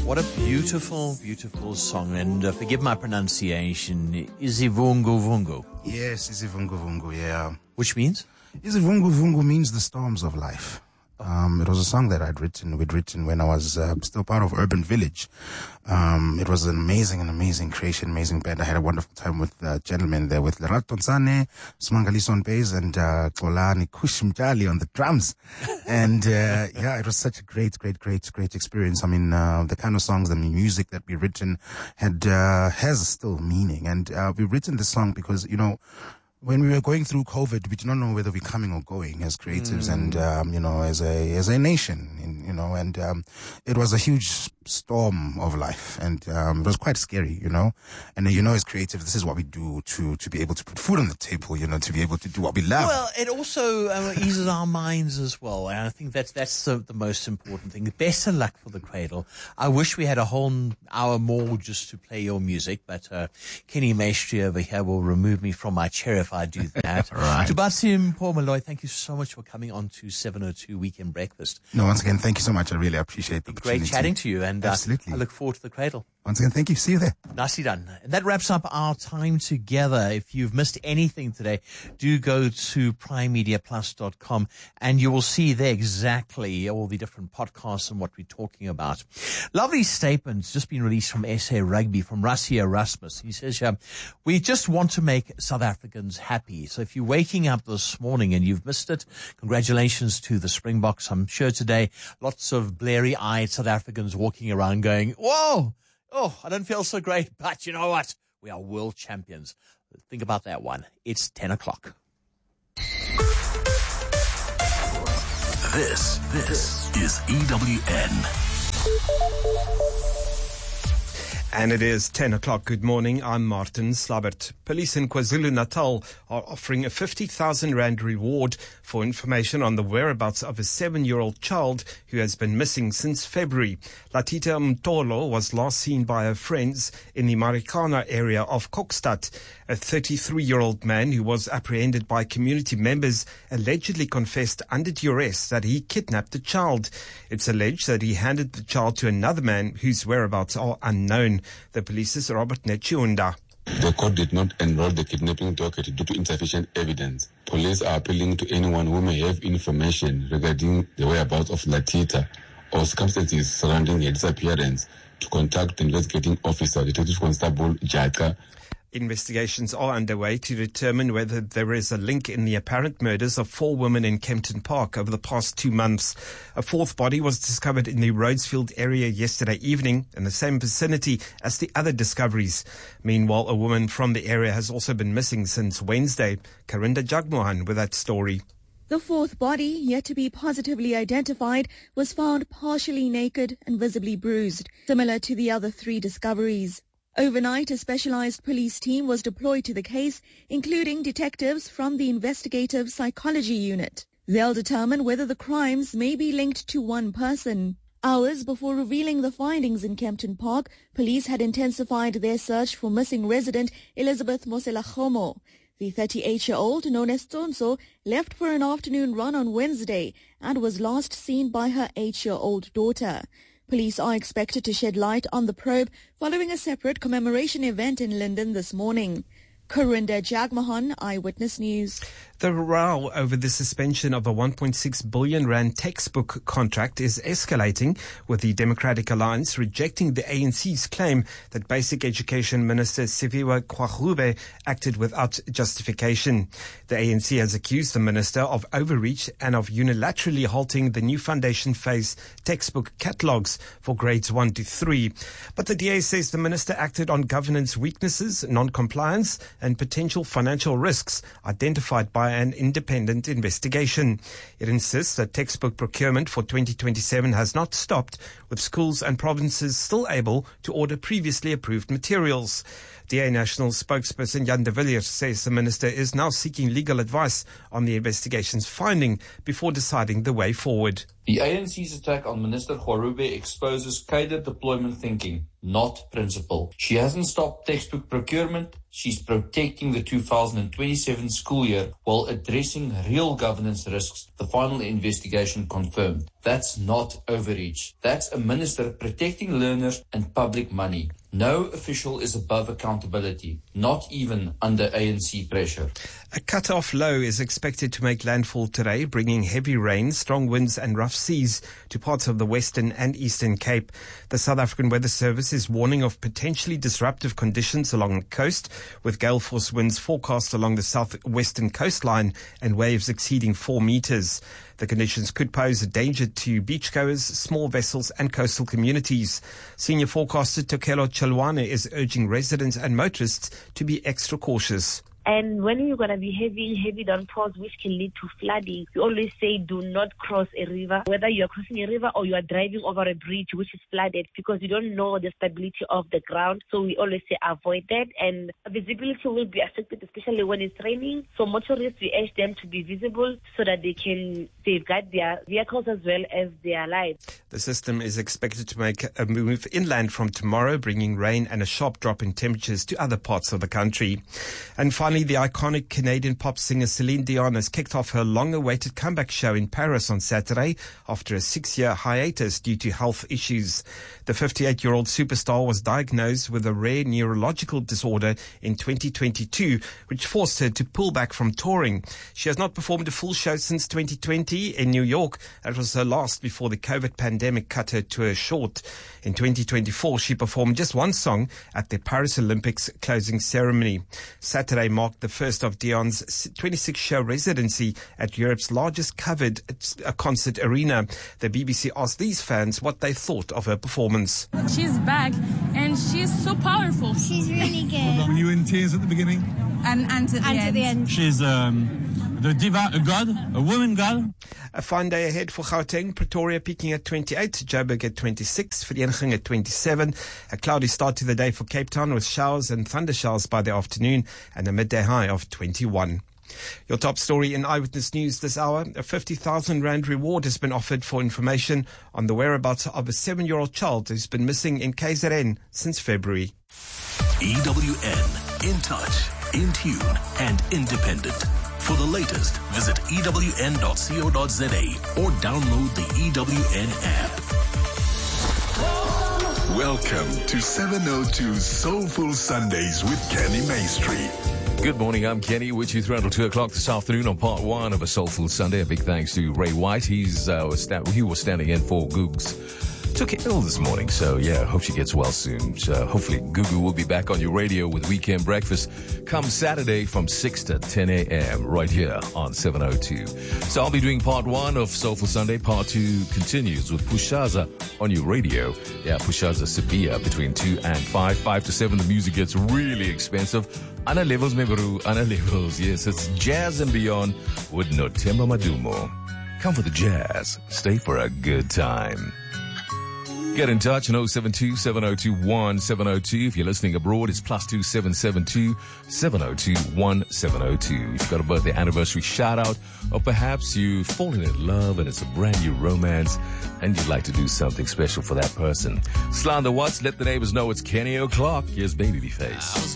What a beautiful, beautiful song. And forgive my pronunciation, Izivungu Vungu. Yes, Izivungu Vungu, yeah. Which means? Izivungu Vungu means the storms of life. It was a song that we'd written when I was still part of Urban Village. It was an amazing creation, amazing band. I had a wonderful time with gentlemen there, with Lerato Nsane, Sumangaliso on bass, and Xolani Kushmjali on the drums. And yeah, it was such a great experience. I mean, the kind of songs, the music that we've written has still meaning. And we've written this song because, you know, when we were going through COVID, we did not know whether we're coming or going as creatives and, you know, as a nation, you know, and, it was a huge storm of life and, it was quite scary, you know, and you know, as creatives, this is what we do to be able to put food on the table, you know, to be able to do what we love. Well, it also eases our minds as well. And I think that's the most important thing. Best of luck for the Cradle. I wish we had a whole hour more just to play your music, but, Kenny Maestri over here will remove me from my chair if I do that. Right. To Basim Paul Malloy, thank you so much for coming on to 702 Weekend Breakfast. No, once again, thank you so much. I really appreciate the opportunity. Great chatting to you, and Absolutely. I look forward to the Cradle. Once again, thank you. See you there. Nicely done. And that wraps up our time together. If you've missed anything today, do go to primemediaplus.com and you will see there exactly all the different podcasts and what we're talking about. Lovely statements just been released from SA Rugby from Rassie Erasmus. He says, we just want to make South Africans happy. So if you're waking up this morning and you've missed it, congratulations to the Springboks. I'm sure today lots of blurry-eyed South Africans walking around going, whoa! Oh, I don't feel so great, but you know what? We are world champions. Think about that one. It's 10 o'clock. This is EWN. And it is 10 o'clock. Good morning. I'm Martin Slabbert. Police in KwaZulu-Natal are offering a 50,000 Rand reward for information on the whereabouts of a 7-year-old child who has been missing since February. Latita Mtolo was last seen by her friends in the Marikana area of Kokstad. A 33-year-old man who was apprehended by community members allegedly confessed under duress that he kidnapped the child. It's alleged that he handed the child to another man whose whereabouts are unknown. The police's Robert Nechiunda. The court did not enroll the kidnapping docket due to insufficient evidence. Police are appealing to anyone who may have information regarding the whereabouts of Latita or circumstances surrounding her disappearance to contact the investigating officer, Detective Constable Jaka. Investigations are underway to determine whether there is a link in the apparent murders of 4 women in Kempton Park over the past 2 months. A 4th body was discovered in the Rhodesfield area yesterday evening in the same vicinity as the other discoveries. Meanwhile, a woman from the area has also been missing since Wednesday. Karinda Jagmohan with that story. The 4th body, yet to be positively identified, was found partially naked and visibly bruised, similar to the other 3 discoveries. Overnight, a specialized police team was deployed to the case, including detectives from the Investigative Psychology Unit. They'll determine whether the crimes may be linked to one person. Hours before revealing the findings in Kempton Park, police had intensified their search for missing resident Elizabeth Moselagomo. The 38-year-old, known as Tsonso, left for an afternoon run on Wednesday and was last seen by her 8-year-old daughter. Police are expected to shed light on the probe following a separate commemoration event in Linden this morning. Karinda Jagmohan, Eyewitness News. The row over the suspension of a 1.6 billion Rand textbook contract is escalating, with the Democratic Alliance rejecting the ANC's claim that Basic Education Minister Siviwe Kwagube acted without justification. The ANC has accused the minister of overreach and of unilaterally halting the new foundation phase textbook catalogues for grades 1 to 3. But the DA says the minister acted on governance weaknesses, non-compliance and potential financial risks identified by an independent investigation. It insists that textbook procurement for 2027 has not stopped, with schools and provinces still able to order previously approved materials. DA National spokesperson Jan de Villiers says the minister is now seeking legal advice on the investigation's finding before deciding the way forward. The ANC's attack on Minister Gwarube exposes cadre deployment thinking, not principle. She hasn't stopped textbook procurement. She's protecting the 2027 school year while addressing real governance risks, the final investigation confirmed. That's not overreach. That's a minister protecting learners and public money. No official is above accountability, not even under ANC pressure. A cut-off low is expected to make landfall today, bringing heavy rain, strong winds and rough seas to parts of the Western and Eastern Cape. The South African Weather Service is warning of potentially disruptive conditions along the coast, with gale force winds forecast along the southwestern coastline and waves exceeding 4 meters. The conditions could pose a danger to beachgoers, small vessels and coastal communities. Senior forecaster Tokelo Chalwane is urging residents and motorists to be extra cautious. And when you're going to be having heavy downpours, which can lead to flooding, we always say do not cross a river, whether you're crossing a river or you are driving over a bridge which is flooded, because you don't know the stability of the ground. So we always say avoid that. And visibility will be affected, especially when it's raining. So motorists, we urge them to be visible so that they can safeguard their vehicles as well as their lives. The system is expected to make a move inland from tomorrow, bringing rain and a sharp drop in temperatures to other parts of the country. And finally, the iconic Canadian pop singer Celine Dion has kicked off her long-awaited comeback show in Paris on Saturday after a 6-year hiatus due to health issues. The 58-year-old superstar was diagnosed with a rare neurological disorder in 2022, which forced her to pull back from touring. She has not performed a full show since 2020 in New York. That was her last before the COVID pandemic cut her tour short. In 2024, she performed just one song at the Paris Olympics closing ceremony. Saturday marked the first of Dion's 26-show residency at Europe's largest covered concert arena. The BBC asked these fans what they thought of her performance. She's back and she's so powerful. She's really good. Were you in tears at the beginning? And at the end. She's the diva, a god, a woman god. A fine day ahead for Gauteng, Pretoria peaking at 28, Joburg at 26, Vereeniging at 27. A cloudy start to the day for Cape Town with showers and thunder showers by the afternoon and a midday high of 21. Your top story in Eyewitness News this hour. A 50,000 Rand reward has been offered for information on the whereabouts of a 7-year-old child who's been missing in KZN since February. EWN, in touch, in tune and independent. For the latest, visit ewn.co.za or download the EWN app. Welcome to 702 Soulful Sundays with Kenny Maestri. Good morning, I'm Kenny, with you through until 2 o'clock this afternoon on part one of A Soulful Sunday. A big thanks to Ray White. He was standing in for Googs. Took it ill this morning, so yeah, hope she gets well soon. So hopefully Gugu will be back on your radio with Weekend Breakfast come Saturday from 6 to 10 a.m. right here on 702. So I'll be doing part one of Soulful Sunday. Part two continues with Pushaza on your radio. Yeah, Pushaza Sibia between 2 and 5. 5 to 7, the music gets really expensive. Ana levels, Mebaru, Ana levels. Yes, it's jazz and beyond with Notemba Madumo. Come for the jazz. Stay for a good time. Get in touch on 072-702-1702. If you're listening abroad, it's +2 772-702-1702. If you've got a birthday anniversary shout out, or perhaps you've fallen in love and it's a brand new romance and you'd like to do something special for that person. Slander Watts, let the neighbors know it's Kenny O'Clock. Here's Babyface.